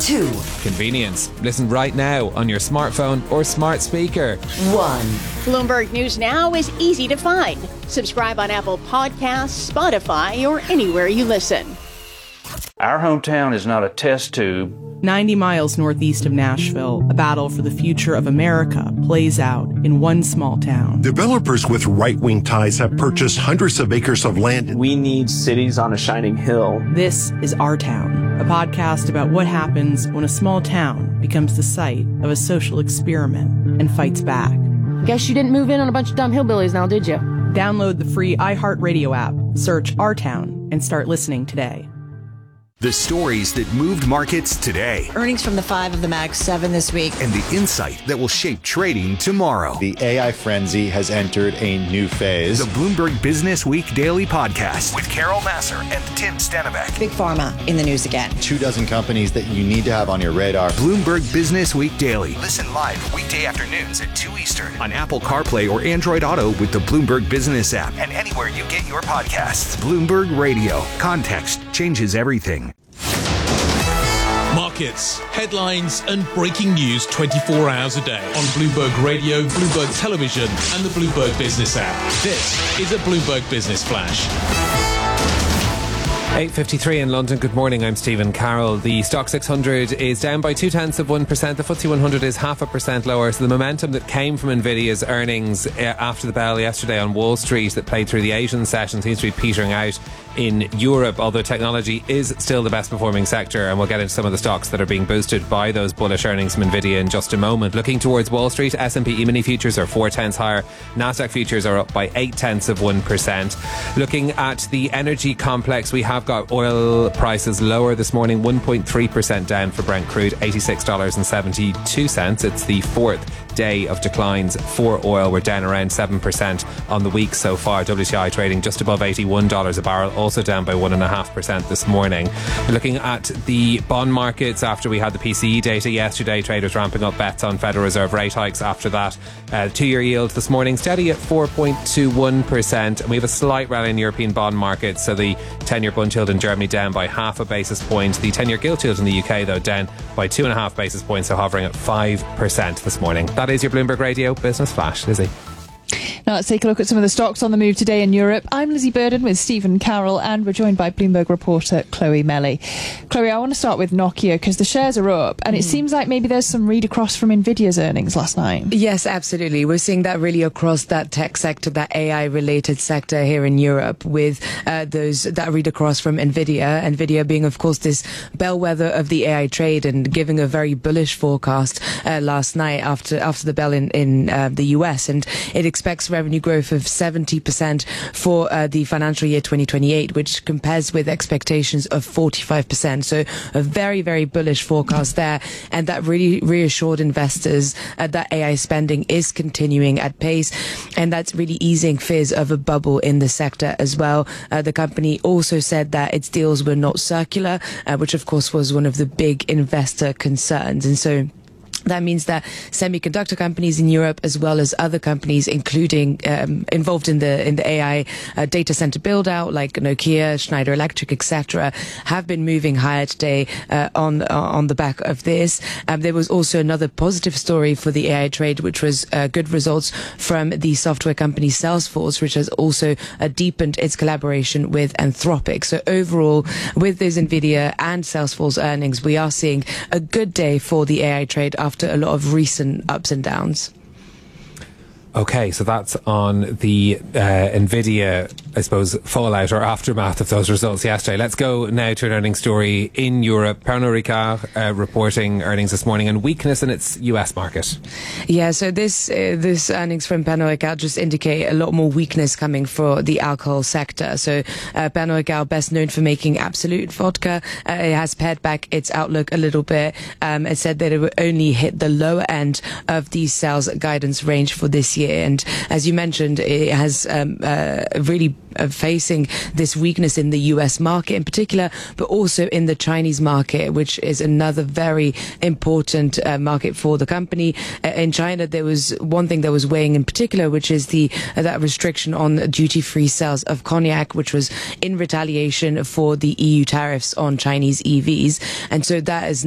2. Convenience. Listen right now on your smartphone or smart speaker. 1. Bloomberg News Now is easy to find. Subscribe on Apple Podcasts, Spotify, or anywhere you listen. Our hometown is not a test tube. 90 miles northeast of Nashville, a battle for the future of America plays out in one small town. Developers with right-wing ties have purchased hundreds of acres of land. We need cities on a shining hill. This is Our Town, a podcast about what happens when a small town becomes the site of a social experiment and fights back. Guess you didn't move in on a bunch of dumb hillbillies now, did you? Download the free iHeartRadio app, search Our Town, and start listening today. The stories that moved markets today. Earnings from the 5 of the Mag 7 this week. And the insight that will shape trading tomorrow. The AI frenzy has entered a new phase. The Bloomberg Business Week Daily Podcast with Carol Massar and Tim Stenbeck. Big Pharma in the news again. 24 companies that you need to have on your radar. Bloomberg Business Week Daily. Listen live weekday afternoons at 2 Eastern on Apple CarPlay or Android Auto with the Bloomberg Business app and anywhere you get your podcasts. Bloomberg Radio. Context changes everything. Markets, headlines and breaking news 24 hours a day on Bloomberg Radio, Bloomberg Television and the Bloomberg Business app. This is a Bloomberg Business Flash. 8:53 in London. Good morning, I'm Stephen Carroll. The Stock 600 is down by 0.2%. The FTSE 100 is 0.5% lower. So the momentum that came from Nvidia's earnings after the bell yesterday on Wall Street that played through the Asian session seems to be petering out in Europe, although technology is still the best performing sector, and we'll get into some of the stocks that are being boosted by those bullish earnings from Nvidia in just a moment. Looking towards Wall Street, S&P E-mini futures are 0.4 higher. Nasdaq futures are up by 0.8%. Looking at the energy complex, we have got oil prices lower this morning, 1.3% down for Brent crude, $86.72. It's the fourth day of declines for oil. We're down around 7% on the week so far. WTI trading just above $81 a barrel, also down by 1.5% this morning. Looking at the bond markets, after we had the PCE data yesterday, traders ramping up bets on Federal Reserve rate hikes after that. 2-year yield this morning steady at 4.21%, and we have a slight rally in European bond markets. So the 10-year bund yield in Germany down by 0.5 basis point. The 10-year gilt yield in the UK, though, down by 2.5 basis points, so hovering at 5% this morning. That is your Bloomberg Radio Business Flash. Lizzie. Now let's take a look at some of the stocks on the move today in Europe. I'm Lizzie Burden with Stephen Carroll, and we're joined by Bloomberg reporter Chloe Melly. Chloe, I want to start with Nokia because the shares are up, and it seems like maybe there's some read across from Nvidia's earnings last night. Yes, absolutely. We're seeing that really across that tech sector, that AI related sector here in Europe, with that read across from Nvidia. Nvidia being, of course, this bellwether of the AI trade and giving a very bullish forecast last night after the bell in the US, and it expects revenue growth of 70% for the financial year 2028, which compares with expectations of 45%. So a very, very bullish forecast there, and that really reassured investors that AI spending is continuing at pace, and that's really easing fears of a bubble in the sector as well. The company also said that its deals were not circular, which of course was one of the big investor concerns, and so that means that semiconductor companies in Europe, as well as other companies, including involved in the AI data center build out, like Nokia, Schneider Electric, etc., have been moving higher today on the back of this. There was also another positive story for the AI trade, which was good results from the software company Salesforce, which has also deepened its collaboration with Anthropic. So overall, with those Nvidia and Salesforce earnings, we are seeing a good day for the AI trade after a lot of recent ups and downs. Okay, so that's on the Nvidia, I suppose, fallout or aftermath of those results yesterday. Let's go now to an earnings story in Europe. Pernod Ricard reporting earnings this morning and weakness in its US market. Yeah, so this earnings from Pernod Ricard just indicate a lot more weakness coming for the alcohol sector. So Pernod Ricard, best known for making Absolut vodka, it has pared back its outlook a little bit. It said that it would only hit the lower end of the sales guidance range for this year. And as you mentioned, it has really facing this weakness in the US market in particular, but also in the Chinese market, which is another very important market for the company. In China, there was one thing that was weighing in particular, which is that restriction on duty-free sales of cognac, which was in retaliation for the EU tariffs on Chinese EVs. And so that is